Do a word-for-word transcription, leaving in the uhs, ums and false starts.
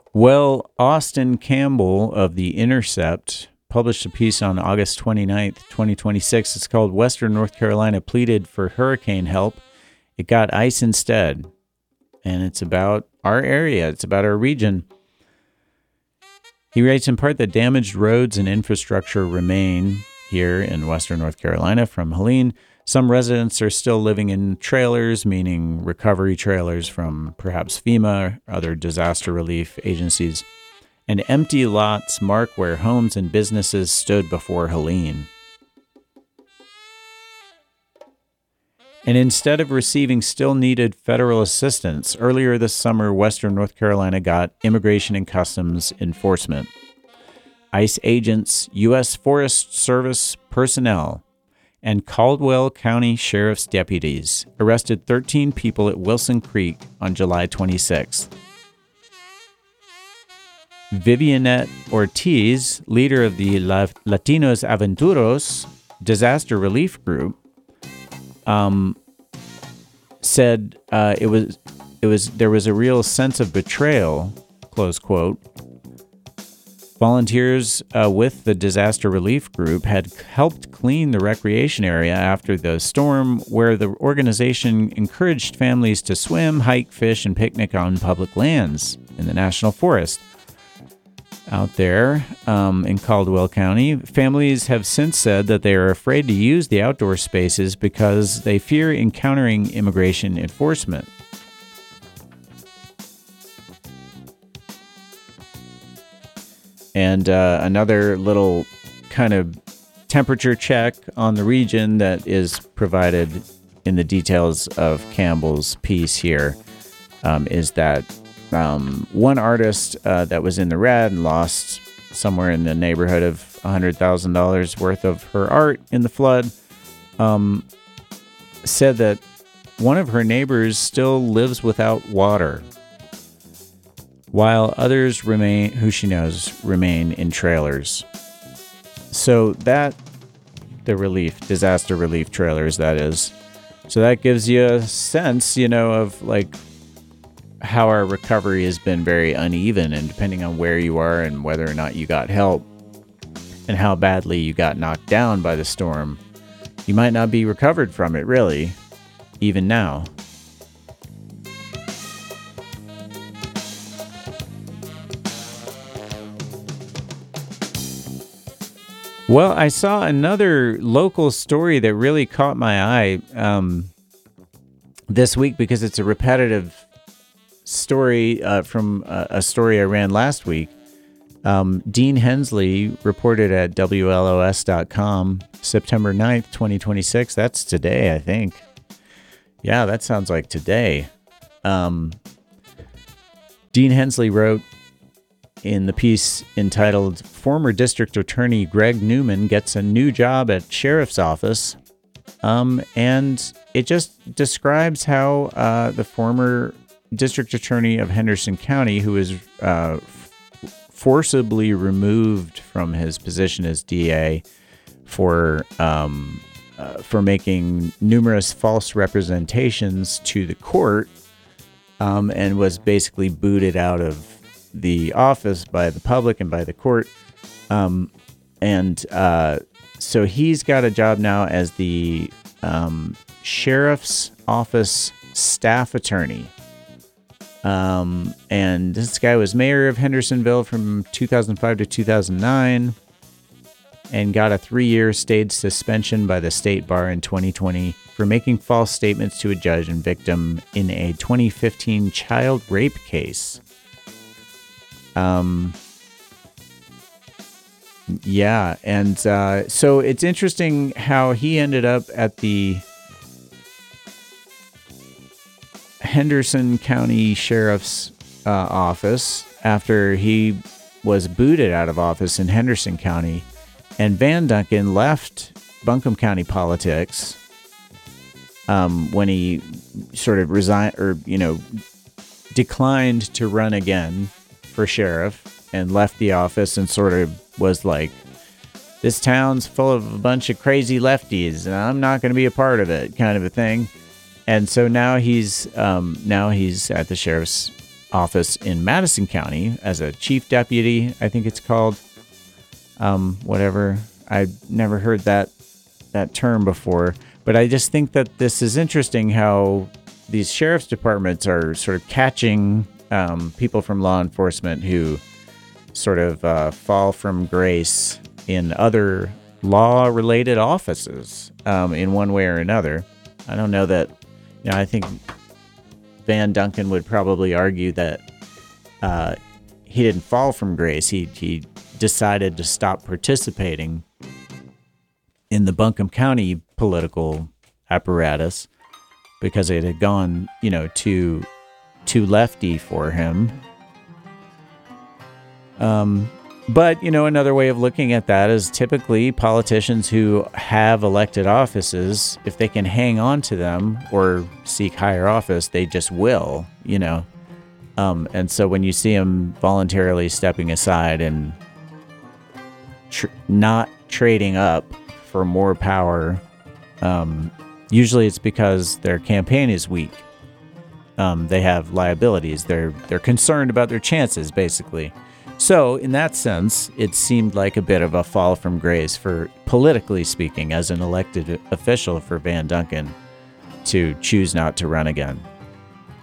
Well, Austin Campbell of The Intercept published a piece on August twenty-ninth, twenty twenty-six. It's called Western North Carolina Pleaded for Hurricane Help. It got ice instead. And it's about our area. It's about our region. He writes in part that damaged roads and infrastructure remain here in Western North Carolina from Helene. Some residents are still living in trailers, meaning recovery trailers from perhaps FEMA or other disaster relief agencies. And empty lots mark where homes and businesses stood before Helene. And instead of receiving still needed federal assistance, earlier this summer, Western North Carolina got Immigration and Customs Enforcement. ICE agents, U S Forest Service personnel, and Caldwell County Sheriff's deputies arrested thirteen people at Wilson Creek on July twenty-sixth. Vivianette Ortiz, leader of the La- Latinos Aventuros disaster relief group, um, said uh, it was it was there was a real sense of betrayal, close quote. Volunteers uh, with the disaster relief group had helped clean the recreation area after the storm, where the organization encouraged families to swim, hike, fish, and picnic on public lands in the national forest. Out there um, in Caldwell County, families have since said that they are afraid to use the outdoor spaces because they fear encountering immigration enforcement. And uh, another little kind of temperature check on the region that is provided in the details of Campbell's piece here um, is that um, one artist uh, that was in the red and lost somewhere in the neighborhood of one hundred thousand dollars worth of her art in the flood um, said that one of her neighbors still lives without water, while others remain, who she knows, remain in trailers. So that, the relief, disaster relief trailers, that is. So that gives you a sense, you know, of like how our recovery has been very uneven, and depending on where you are and whether or not you got help and how badly you got knocked down by the storm, you might not be recovered from it, really, even now. Well, I saw another local story that really caught my eye um, this week because it's a repetitive story uh, from a, a story I ran last week. Um, Dean Hensley reported at W L O S dot com September ninth, twenty twenty-six. That's today, I think. Yeah, that sounds like today. Um, Dean Hensley wrote in the piece entitled "Former District Attorney Greg Newman Gets a New Job at Sheriff's Office." Um, and it just describes how uh, the former District Attorney of Henderson County, who was uh, f- forcibly removed from his position as D A for um, uh, for making numerous false representations to the court, um, and was basically booted out of the office by the public and by the court. Um, and uh, so he's got a job now as the um, sheriff's office staff attorney. Um, and this guy was mayor of Hendersonville from two thousand five to two thousand nine and got a three-year state suspension by the state bar in twenty twenty for making false statements to a judge and victim in a twenty fifteen child rape case. Um, yeah, and uh, so it's interesting how he ended up at the Henderson County Sheriff's uh, office after he was booted out of office in Henderson County, and Van Duncan left Buncombe County politics um, when he sort of resigned, or you know, declined to run again for sheriff, and left the office and sort of was like, this town's full of a bunch of crazy lefties and I'm not going to be a part of it, kind of a thing. And so now he's um, now he's at the sheriff's office in Madison County as a chief deputy, I think it's called. Um, whatever. I've never heard that that term before, but I just think that this is interesting how these sheriff's departments are sort of catching um, people from law enforcement who sort of uh, fall from grace in other law-related offices um, in one way or another. I don't know that, you know, I think Van Duncan would probably argue that uh, he didn't fall from grace. He he decided to stop participating in the Buncombe County political apparatus because it had gone, you know, too too lefty for him. Um, but, you know, another way of looking at that is typically politicians who have elected offices, if they can hang on to them or seek higher office, they just will, you know. Um, and so when you see them voluntarily stepping aside and tr- not trading up for more power, um, usually it's because their campaign is weak. Um, they have liabilities. They're they're concerned about their chances, basically. So, in that sense, it seemed like a bit of a fall from grace for, politically speaking, as an elected official for Van Duncan to choose not to run again.